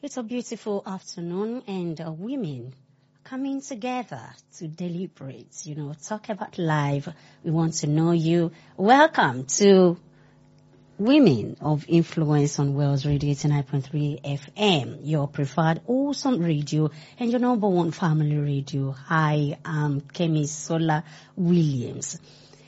It's a beautiful afternoon and women coming together to deliberate, talk about life. We want to know you. Welcome to Women of Influence on Wells Radio 89.3 FM, your preferred awesome radio and your number one family radio. Hi, I'm Kemi Sola Williams.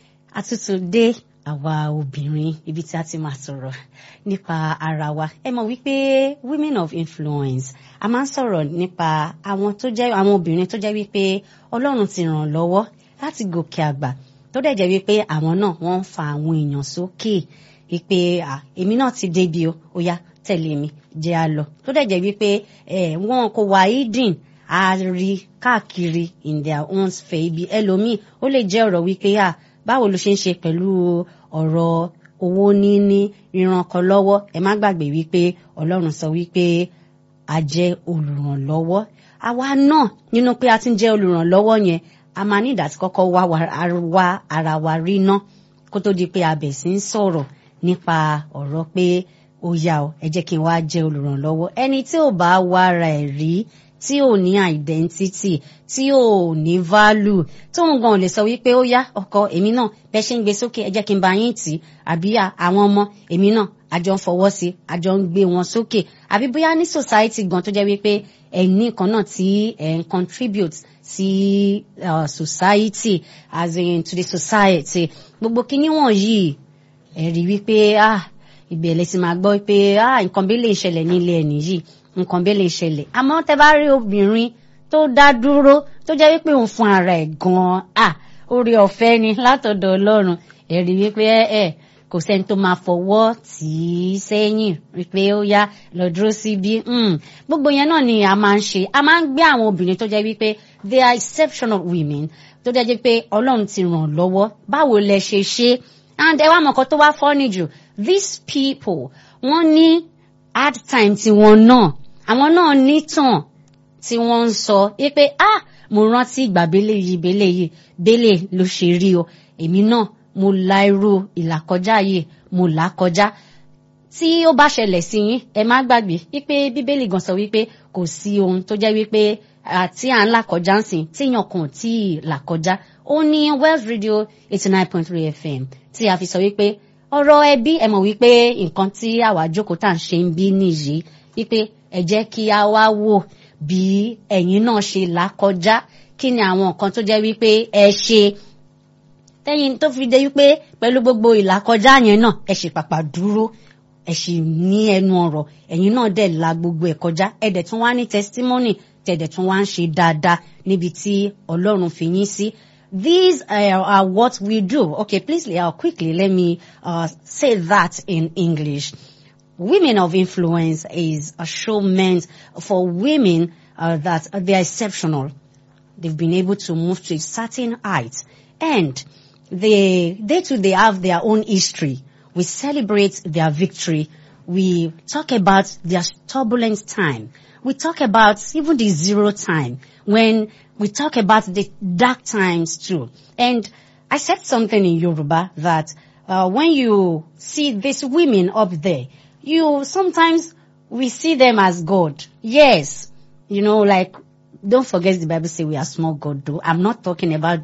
Today, àwa obìnrin ibi tí a ti máa sọ̀rọ̀ nípa ara wa. Ẹ mọ̀ wípé Women of Influence a máa ń sọ̀rọ̀ nípa àwọn obìnrin tó jẹ́ wípé Ọlọ́run ti ràn lọ́wọ́ láti gòkè àgbà tó dẹ̀ jẹ́ wípé àwọn náà wọ́n ń fa àwọn èèyàn sókè wípé èmi náà ti débi ó yá tẹ̀lé mi jẹ́ a lọ tó dẹ̀ jẹ́ wípé wọn kò wá hidden a rí káàkiri in their own sphere ibi ẹlòmíì ó lè jẹ́ ọ̀rọ̀ wípé báwo ló ṣe ń ṣe pẹ̀lú ọ̀rọ̀ owó níní ìrànkan lọ́wọ́ ẹ má gbàgbé wípé Ọlọ́run sọ wípé a jẹ́ olùrànlọ́wọ́ àwa náà nínú pé a ti ń jẹ́ olùrànlọ́wọ́ yẹn a máa ní ìdásí kọ́kọ́ wá ara wa rí ná kó tó di pé a bẹ̀ sí ń sọ̀rọ̀ nípa ọ̀rọ̀ pé ó yá o ẹ jẹ́ kí n wá jẹ́ olùrànlọ́wọ́ ẹni tí ò bá wá ara ẹ̀ rí tí ò ní identity tí ò ní value tóun gan lè sọ wípé ó yá ọkọ èmi náà bẹ ṣe ń gbé sókè ẹ jẹ́ kí n bá yín tì àbí àwọn ọmọ èmi náà àjọ ń fọwọ́ sí àjọ ń gbé wọn sókè àbí bóyá ní society gan tó jẹ́ wípé ẹ̀yin kan náà tí ẹ̀ ń contribute sí society as in to the society gbogbo kíní wọ̀nyí ẹ̀ rí wípé ìbẹ̀lẹ̀ ti máa gbọ́ pé nǹkan bí lè ṣẹlẹ̀ nílé ẹni yìí nǹkan bí lè ṣẹlẹ̀ àmọ́ tẹ́ bá rí obìnrin tó dá dúró tó jẹ́ wípé òun fún ara ẹ̀ gan-an oore ọ̀fẹ́ ni látọ̀dọ̀ Ọlọ́run ẹ rí wípé kò sẹ́ni tó máa fọwọ́ tì í sẹ́yìn wípé ó yá lọ dúró síbí gbogbo yẹn náà ni a máa ń ṣe a máa ń gbé àwọn obìnrin tó jẹ́ wípé they are exceptional women tó jẹ́ wípé Ọlọ́run ti ràn lọ́wọ́ báwo lẹ ṣe ṣe and ẹ wá mọ̀ kan tó wá funny jù these people wọ́n ní hard time tiwọn náà àwọn náà nítàn tí wọ́n ń sọ wípé mo rántí ìgbà bẹ́lẹ̀ ló ṣe rí o èmi náà mo la irú ìlàkọjá yìí mo là kọjá tí ó bá ṣẹlẹ̀ sí yín ẹ má gbàgbé wípé Bíbélì gan sọ wípé kò sí ohun tó jẹ́ wípé tí à ń là kọjá ń sìn tíyàn kan tí ì là kọjá ó ní Wells Radio 89.3 FM tí a fi sọ wípé ọ̀rọ̀ ẹbí ẹ mọ̀ wípé nǹkan tí àwa jókòó tá à ń ṣe ń bí nìyí wípé ẹ jẹ́ kí a wá wò bí ẹ̀yin náà ṣe là kọjá kí ni àwọn nǹkan tó jẹ́ wípé ẹ ṣe tẹ́yìn tó fi dé wípé pẹ̀lú gbogbo ìlàkọjá yẹn náà ẹ ṣe pàpà dúró ẹ ṣì ní ẹnu ọ̀rọ̀ ẹ̀yin náà dẹ̀ la gbogbo ẹ̀ kọjá ẹ dẹ̀ tún wá ní testimony tẹ̀dẹ̀ tún wá ń ṣe dáadáa níbi tí Ọlọ́run fi yín sí. These are what we do. Okay, please quickly let me say that in English. Women of Influence is a show meant for women that they are exceptional. They've been able to move to a certain height. And they too have their own history. We celebrate their victory. We talk about their turbulent time. We talk about even the zero time when we talk about the dark times too. And I said something in Yoruba that when you see these women up there, sometimes we see them as God. Yes, like don't forget the Bible says we are small God though. I'm not talking about